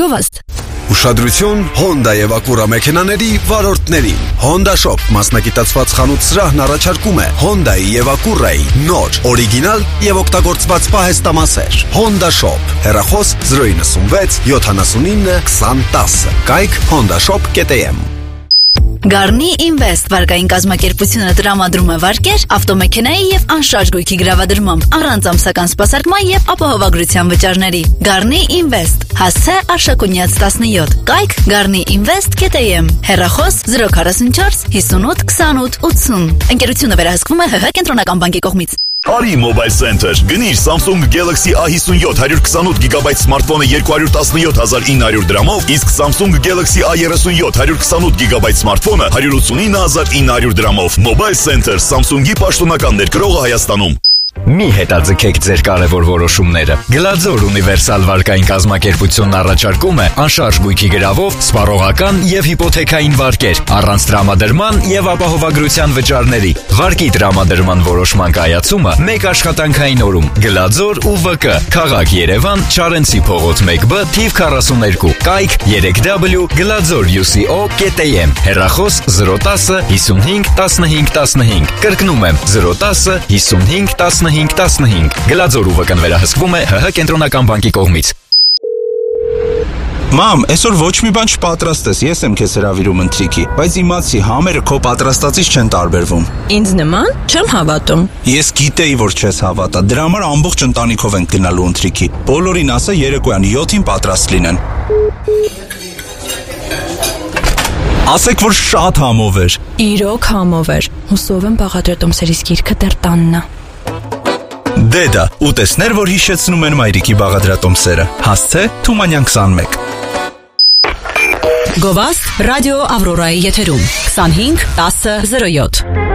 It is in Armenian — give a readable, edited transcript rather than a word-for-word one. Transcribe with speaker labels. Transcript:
Speaker 1: Գովաստ։
Speaker 2: Ուշադրություն Honda եւ Acura մեքենաների վարորդներին։ Honda Shop մասնագիտացված խանութ սրահն առաջարկում է Honda-ի եւ Acura-ի նոր, օրիգինալ եւ օգտագործված պահեստամասեր։ Honda Shop, հեռախոս 096 79 2010։ Կայք hondashop.am։
Speaker 1: Garni Invest վարկային կազմակերպությունը տրամադրում է վարկեր ավտոմեքենայի եւ անշարժ գույքի գրավադրմամբ առանց ամսական սպասարկման եւ ապահովագրության վճարների։ Garni Invest հասցե Արշակունյաց 17 կայք garniinvest.am հեռախոս 044 58 28 80 Ընկերությունը վերահսկվում է ՀՀ կենտրոնական բանկի կողմից։
Speaker 3: Արի Mobile Center գնիր Samsung Galaxy A57 128 GB սմարթֆոնը 217,900 դրամով, իսկ Samsung Galaxy A37 128 GB սմարթֆոնը 189,900 դրամով։ Mobile Center Samsung-ի պաշտոնական ներկրողը Հայաստանում։
Speaker 4: Մի հետաձգեք ձեր կարևոր որոշումները։ Գլաձոր ունիվերսալ վարկային կազմակերպությունն առաջարկում է անշարժ գույքի գրավով, սպառողական եւ հիպոթեքային վարկեր, առանց տրամադրման եւ ապահովագրության վճարների։ Վարկի տրամադրման որոշման կայացումը մեկ աշխատանքային օրում։ Գլաձոր ՈՒՎԿ, Քաղաք Երևան, Չարենցի փողոց 1B, թիվ 42, կայք 3w.gladzor.uco.am, հեռախոս 010 55 15 15, կրկնում եմ 010 55 15 Գլաձոր ՈՒՎԿ-ն վերահսկվում է ՀՀ կենտրոնական բանկի կողմից։
Speaker 5: Մամ, այսօր ոչ մի բան չպատրաստես, ես եմ քեզ հրավիրում ընթրիքի, բայց իմացի համերը քո պատրաստածից չեն տարբերվում։
Speaker 6: Ինձ նման չեմ հավատում։
Speaker 5: Ես գիտեի, որ չես հավատա, դրա համար ամբողջ ընտանիքով ենք գնալու ընթրիքի։ Բոլորին ասա երեկոյան 7-ին պատրաստ լինեն։ Ասեք, որ շատ համով էր։
Speaker 6: Իրոք համով էր։ Հուսով եմ բաղադրատոմսերից գիրքը դեռ տանն է։
Speaker 5: Դե դա, ուտեսներ, որ հիշեցնում են մայրիկի բաղադրատոմսերը։ Հասցե Թումանյան 21։
Speaker 7: Գովաստ ռադիո Ավրորայի եթերում 25 10 07